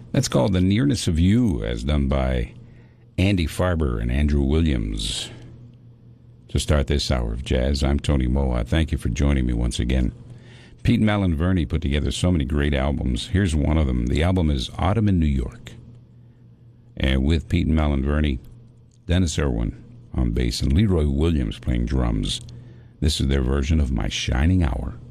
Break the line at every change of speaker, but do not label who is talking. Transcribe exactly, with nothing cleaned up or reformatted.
That's called The Nearness of You, as done by Andy Farber and Andrew Williams. To start this hour of jazz, I'm Tony Moa. Thank you for joining me once again. Pete Malinverni put together so many great albums. Here's one of them. The album is Autumn in New York. And with Pete Malinverni, Dennis Irwin on bass, and Leroy Williams playing drums. This is their version of My Shining Hour.